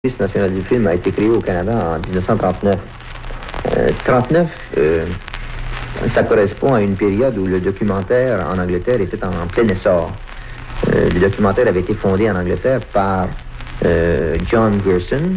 L'Office national du film a été créé au Canada en 1939. 39, ça correspond à une période où le documentaire en Angleterre était en plein essor. Le documentaire avait été fondé en Angleterre par John Grierson,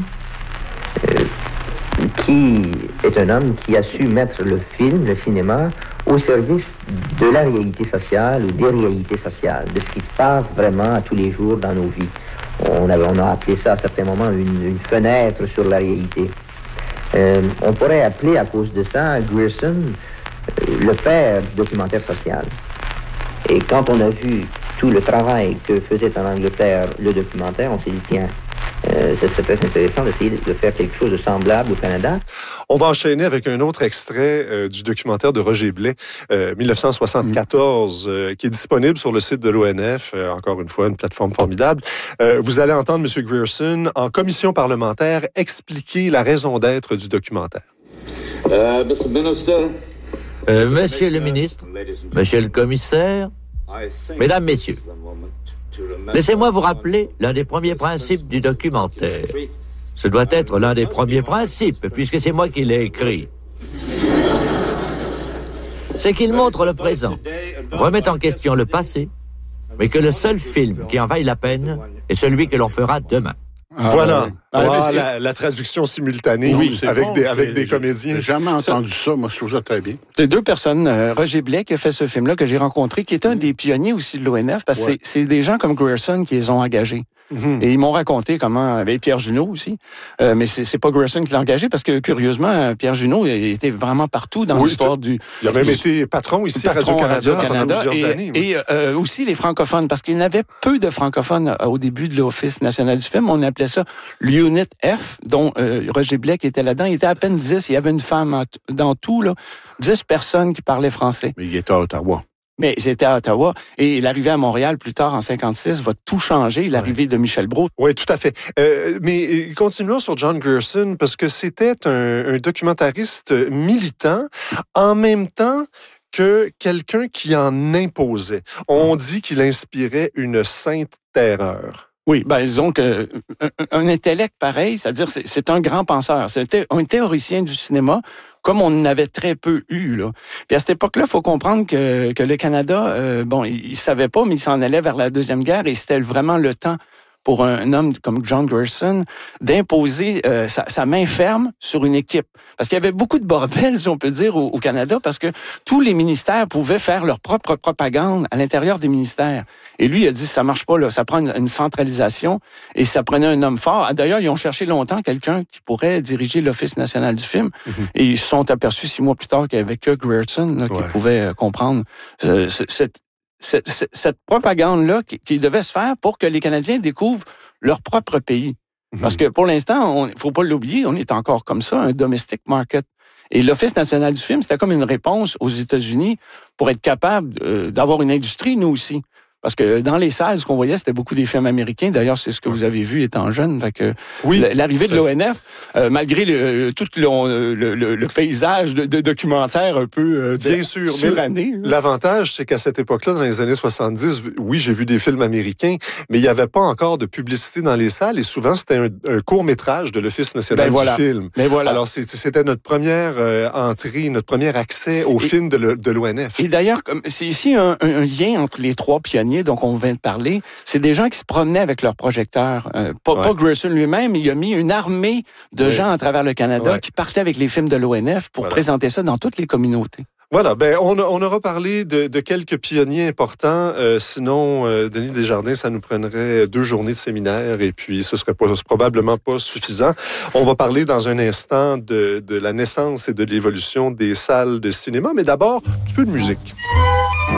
qui est un homme qui a su mettre le film, le cinéma, au service de la réalité sociale ou des réalités sociales, de ce qui se passe vraiment à tous les jours dans nos vies. On a appelé ça à certains moments une fenêtre sur la réalité. On pourrait appeler à cause de ça Grierson le père du documentaire social. Et quand on a vu tout le travail que faisait en Angleterre le documentaire, on s'est dit, tiens, ce serait très intéressant d'essayer de faire quelque chose de semblable au Canada. On va enchaîner avec un autre extrait du documentaire de Roger Blais, 1974, qui est disponible sur le site de l'ONF. Encore une fois, une plateforme formidable. Vous allez entendre M. Grierson, en commission parlementaire, expliquer la raison d'être du documentaire. Monsieur le ministre, monsieur le commissaire, mesdames, messieurs, laissez-moi vous rappeler l'un des premiers principes du documentaire. Ce doit être l'un des premiers principes, puisque c'est moi qui l'ai écrit. C'est qu'il montre le présent, remet en question le passé, mais que le seul film qui en vaille la peine est celui que l'on fera demain. Voilà, la traduction simultanée avec des comédiens. J'ai jamais entendu ça, moi je trouve ça très bien. C'est deux personnes, Roger Blais qui a fait ce film-là que j'ai rencontré, qui est un des pionniers aussi de l'ONF, parce que c'est des gens comme Grierson qui les ont engagés. Et ils m'ont raconté comment, avec Pierre Junot aussi, mais c'est pas Grierson qui l'a engagé, parce que curieusement, Pierre Junot était vraiment partout dans l'histoire du... Il a même été patron ici à Radio-Canada pendant plusieurs années. Et aussi les francophones, parce qu'il y avait peu de francophones au début de l'Office national du film. On appelait ça l'Unit F, dont Roger Blais qui était là-dedans. Il était à peine 10. Il y avait une femme dans tout, là, 10 personnes qui parlaient français. Mais il était à Ottawa. Mais c'était à Ottawa. Et l'arrivée à Montréal, plus tard, en 56, va tout changer, l'arrivée de Michel Brault. Oui, tout à fait. Mais continuons sur John Grierson, parce que c'était un documentariste militant, en même temps que quelqu'un qui en imposait. On dit qu'il inspirait une sainte terreur. Oui, disons qu'un intellect pareil, c'est-à-dire c'est un grand penseur. C'était un théoricien du cinéma, comme on en avait très peu eu, là. Puis à cette époque-là, il faut comprendre que le Canada, il savait pas, mais il s'en allait vers la Deuxième Guerre, et c'était vraiment le temps pour un homme comme John Grierson d'imposer sa main ferme sur une équipe. Parce qu'il y avait beaucoup de bordel, si on peut dire, au Canada, parce que tous les ministères pouvaient faire leur propre propagande à l'intérieur des ministères. Et lui, il a dit, ça marche pas, là. Ça prend une centralisation, et ça prenait un homme fort. D'ailleurs, ils ont cherché longtemps quelqu'un qui pourrait diriger l'Office national du film, et ils se sont aperçus 6 mois plus tard qu'il n'y avait que Grierson qui pouvait comprendre cette propagande-là qui devait se faire pour que les Canadiens découvrent leur propre pays. Parce que pour l'instant, il ne faut pas l'oublier, on est encore comme ça, un domestic market. Et l'Office national du film, c'était comme une réponse aux États-Unis pour être capable d'avoir une industrie, nous aussi. Parce que dans les salles, ce qu'on voyait, c'était beaucoup des films américains. D'ailleurs, c'est ce que vous avez vu étant jeune. Fait que l'arrivée de l'ONF, malgré tout le paysage de documentaires un peu bien sûr, suranné. L'avantage, c'est qu'à cette époque-là, dans les années 70, oui, j'ai vu des films américains, mais il n'y avait pas encore de publicité dans les salles, et souvent, c'était un court-métrage de l'Office national du film. Alors, c'était notre première entrée, notre premier accès au film de l'ONF. Et d'ailleurs, c'est ici un lien entre les trois pionniers. Donc, on vient de parler, c'est des gens qui se promenaient avec leurs projecteurs. Pas Grierson lui-même, il a mis une armée de gens à travers le Canada qui partaient avec les films de l'ONF pour présenter ça dans toutes les communautés. Voilà, on aura parlé de quelques pionniers importants. Sinon, Denis Desjardins, ça nous prendrait 2 journées de séminaire, et puis ce serait probablement pas suffisant. On va parler dans un instant de la naissance et de l'évolution des salles de cinéma, mais d'abord, un petit peu de musique.